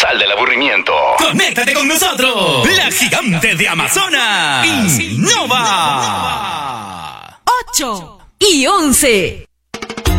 Sal del aburrimiento. Conéctate con nosotros. La gigante de Amazonas. Innova. 8 y 11.